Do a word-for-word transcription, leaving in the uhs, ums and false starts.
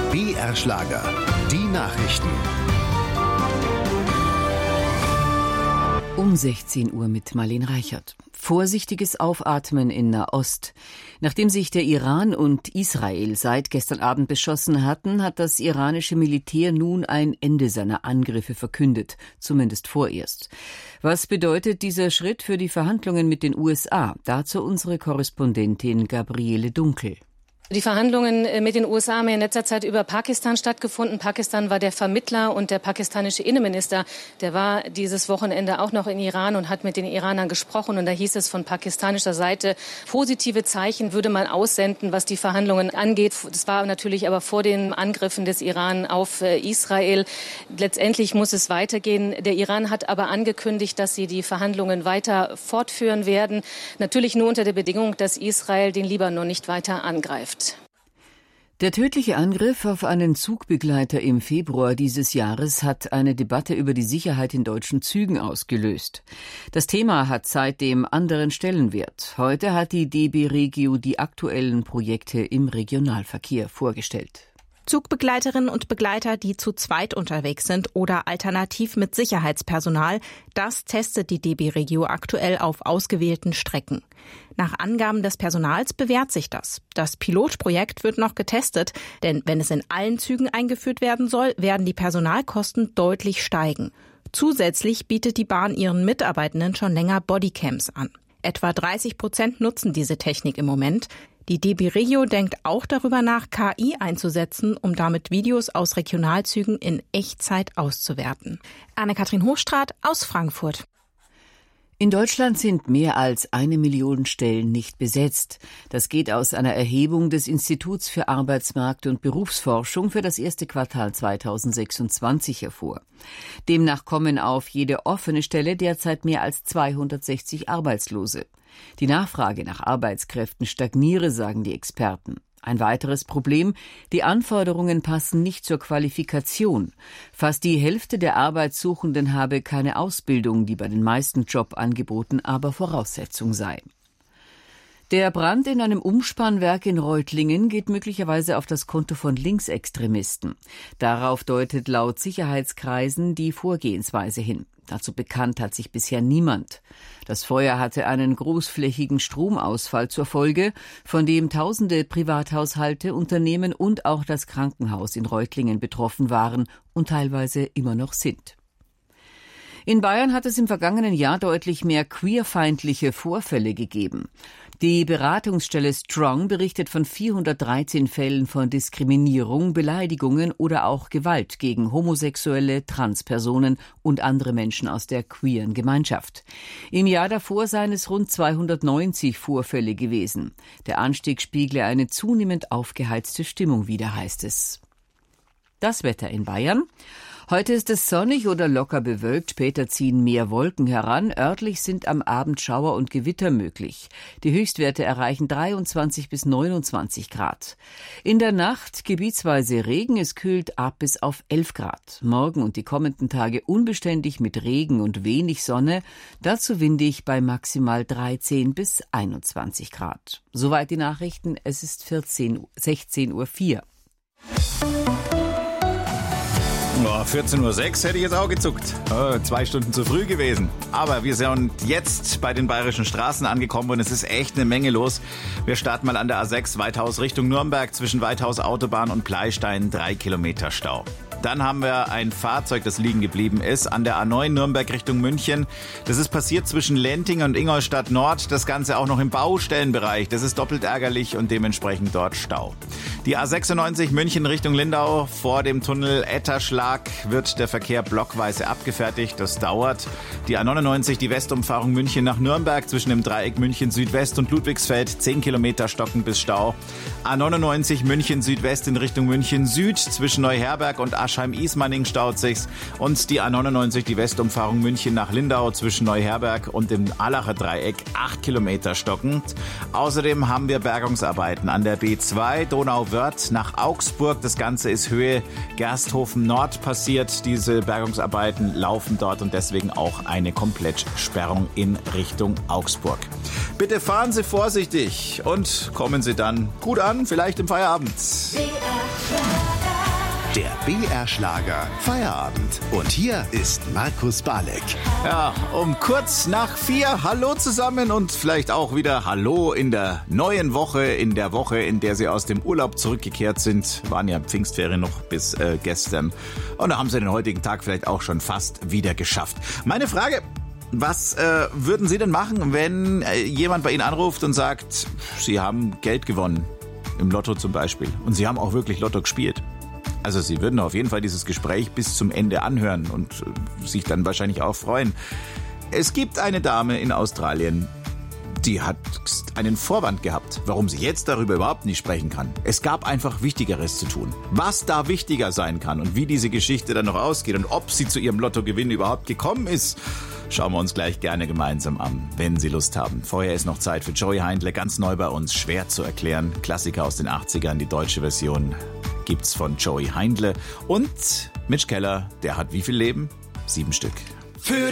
B R Schlager, die Nachrichten. Um sechzehn Uhr mit Marlene Reichert. Vorsichtiges Aufatmen in Nahost. Nachdem sich der Iran und Israel seit gestern Abend beschossen hatten, hat das iranische Militär nun ein Ende seiner Angriffe verkündet, zumindest vorerst. Was bedeutet dieser Schritt für die Verhandlungen mit den U S A? Dazu unsere Korrespondentin Gabriele Dunkel. Die Verhandlungen mit den U S A haben in letzter Zeit über Pakistan stattgefunden. Pakistan war der Vermittler und der pakistanische Innenminister, der war dieses Wochenende auch noch in Iran und hat mit den Iranern gesprochen. Und da hieß es von pakistanischer Seite, positive Zeichen würde man aussenden, was die Verhandlungen angeht. Das war natürlich aber vor den Angriffen des Iran auf Israel. Letztendlich muss es weitergehen. Der Iran hat aber angekündigt, dass sie die Verhandlungen weiter fortführen werden. Natürlich nur unter der Bedingung, dass Israel den Libanon nicht weiter angreift. Der tödliche Angriff auf einen Zugbegleiter im Februar dieses Jahres hat eine Debatte über die Sicherheit in deutschen Zügen ausgelöst. Das Thema hat seitdem anderen Stellenwert. Heute hat die D B Regio die aktuellen Projekte im Regionalverkehr vorgestellt. Zugbegleiterinnen und Begleiter, die zu zweit unterwegs sind oder alternativ mit Sicherheitspersonal, das testet die D B Regio aktuell auf ausgewählten Strecken. Nach Angaben des Personals bewährt sich das. Das Pilotprojekt wird noch getestet, denn wenn es in allen Zügen eingeführt werden soll, werden die Personalkosten deutlich steigen. Zusätzlich bietet die Bahn ihren Mitarbeitenden schon länger Bodycams an. Etwa dreißig Prozent nutzen diese Technik im Moment. Die D B Regio denkt auch darüber nach, K I einzusetzen, um damit Videos aus Regionalzügen in Echtzeit auszuwerten. Anne-Kathrin Hochstraat aus Frankfurt. In Deutschland sind mehr als eine Million Stellen nicht besetzt. Das geht aus einer Erhebung des Instituts für Arbeitsmarkt- und Berufsforschung für das erste Quartal zweitausendsechsundzwanzig hervor. Demnach kommen auf jede offene Stelle derzeit mehr als zweihundertsechzig Arbeitslose. Die Nachfrage nach Arbeitskräften stagniere, sagen die Experten. Ein weiteres Problem: Die Anforderungen passen nicht zur Qualifikation. Fast die Hälfte der Arbeitssuchenden habe keine Ausbildung, die bei den meisten Jobangeboten aber Voraussetzung sei. Der Brand in einem Umspannwerk in Reutlingen geht möglicherweise auf das Konto von Linksextremisten. Darauf deutet laut Sicherheitskreisen die Vorgehensweise hin. Dazu bekannt hat sich bisher niemand. Das Feuer hatte einen großflächigen Stromausfall zur Folge, von dem tausende Privathaushalte, Unternehmen und auch das Krankenhaus in Reutlingen betroffen waren und teilweise immer noch sind. In Bayern hat es im vergangenen Jahr deutlich mehr queerfeindliche Vorfälle gegeben. Die Beratungsstelle Strong berichtet von vierhundertdreizehn Fällen von Diskriminierung, Beleidigungen oder auch Gewalt gegen Homosexuelle, Transpersonen und andere Menschen aus der queeren Gemeinschaft. Im Jahr davor seien es rund zweihundertneunzig Vorfälle gewesen. Der Anstieg spiegle eine zunehmend aufgeheizte Stimmung wider, heißt es. Das Wetter in Bayern. Heute ist es sonnig oder locker bewölkt, später ziehen mehr Wolken heran. Örtlich sind am Abend Schauer und Gewitter möglich. Die Höchstwerte erreichen dreiundzwanzig bis neunundzwanzig Grad. In der Nacht gebietsweise Regen, es kühlt ab bis auf elf Grad. Morgen und die kommenden Tage unbeständig mit Regen und wenig Sonne, dazu windig bei maximal dreizehn bis einundzwanzig Grad. Soweit die Nachrichten, es ist sechzehn Uhr vier. Oh, vierzehn Uhr sechs hätte ich jetzt auch gezuckt. Oh, zwei Stunden zu früh gewesen. Aber wir sind jetzt bei den bayerischen Straßen angekommen und es ist echt eine Menge los. Wir starten mal an der A sechs Weithaus Richtung Nürnberg, zwischen Weithaus Autobahn und Pleistein, drei Kilometer Stau. Dann haben wir ein Fahrzeug, das liegen geblieben ist, an der A neun Nürnberg Richtung München. Das ist passiert zwischen Lentingen und Ingolstadt Nord. Das Ganze auch noch im Baustellenbereich. Das ist doppelt ärgerlich und dementsprechend dort Stau. Die A sechsundneunzig München Richtung Lindau. Vor dem Tunnel Etterschlag wird der Verkehr blockweise abgefertigt. Das dauert. Die A neunundneunzig, die Westumfahrung München nach Nürnberg zwischen dem Dreieck München Südwest und Ludwigsfeld. zehn Kilometer stocken bis Stau. A neunundneunzig München Südwest in Richtung München Süd zwischen Neuherberg und Aschheim-Ismaning staut sich's. Und die A neunundneunzig, die Westumfahrung München nach Lindau zwischen Neuherberg und dem Allacher Dreieck, acht Kilometer stockend. Außerdem haben wir Bergungsarbeiten an der B zwei Donauwörth nach Augsburg. Das Ganze ist Höhe Gersthofen Nord passiert. Diese Bergungsarbeiten laufen dort und deswegen auch eine Komplettsperrung in Richtung Augsburg. Bitte fahren Sie vorsichtig und kommen Sie dann gut an, vielleicht im Feierabend. Der B R-Schlager Feierabend. Und hier ist Markus Balek. Ja, um kurz nach vier. Hallo zusammen und vielleicht auch wieder Hallo in der neuen Woche, in der Woche, in der Sie aus dem Urlaub zurückgekehrt sind. Waren ja Pfingstferien noch bis äh, gestern. Und da haben Sie den heutigen Tag vielleicht auch schon fast wieder geschafft. Meine Frage: Was äh, würden Sie denn machen, wenn äh, jemand bei Ihnen anruft und sagt, Sie haben Geld gewonnen, im Lotto zum Beispiel, und Sie haben auch wirklich Lotto gespielt? Also Sie würden auf jeden Fall dieses Gespräch bis zum Ende anhören und äh, sich dann wahrscheinlich auch freuen. Es gibt eine Dame in Australien, die hat einen Vorwand gehabt, warum sie jetzt darüber überhaupt nicht sprechen kann. Es gab einfach Wichtigeres zu tun. Was da wichtiger sein kann und wie diese Geschichte dann noch ausgeht und ob sie zu ihrem Lottogewinn überhaupt gekommen ist, schauen wir uns gleich gerne gemeinsam an, wenn Sie Lust haben. Vorher ist noch Zeit für Joey Heindle, ganz neu bei uns, schwer zu erklären. Klassiker aus den achtzigern, die deutsche Version gibt's von Joey Heindle. Und Mitch Keller, der hat wie viel Leben? Sieben Stück. Für